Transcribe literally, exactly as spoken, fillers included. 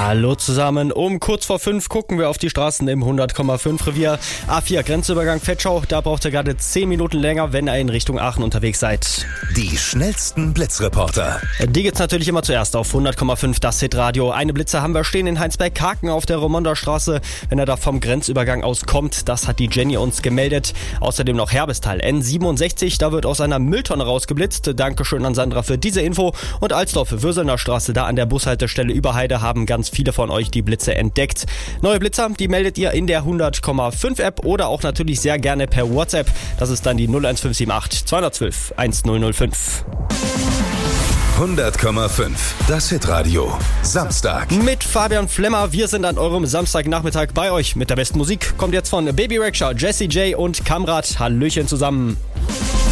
Hallo zusammen, um kurz vor fünf gucken wir auf die Straßen im hundert Komma fünf Revier. A vier, Grenzübergang Vetschau, da braucht ihr gerade zehn Minuten länger, wenn ihr in Richtung Aachen unterwegs seid. Die schnellsten Blitzreporter. Die gibt's natürlich immer zuerst auf hundert Komma fünf, das Hitradio. Eine Blitze haben wir stehen in Heinsberg-Haken auf der Romonda Straße, wenn er da vom Grenzübergang aus kommt. Das hat die Jenny uns gemeldet. Außerdem noch Herbestal N siebenundsechzig, da wird aus einer Mülltonne rausgeblitzt. Dankeschön an Sandra für diese Info. Und Alsdorf, Würselner Straße, da an der Bushaltestelle Überheide haben ganz viele von euch die Blitze entdeckt. Neue Blitzer, die meldet ihr in der hundert Komma fünf App oder auch natürlich sehr gerne per WhatsApp. Das ist dann die null eins fünf sieben acht zwei eins zwei eins null null fünf. hundert Komma fünf, das Hitradio. Samstag. Mit Fabian Flemmer. Wir sind an eurem Samstagnachmittag bei euch mit der besten Musik. Kommt jetzt von Baby Rexha, Jessie J und Kamrat. Hallöchen zusammen.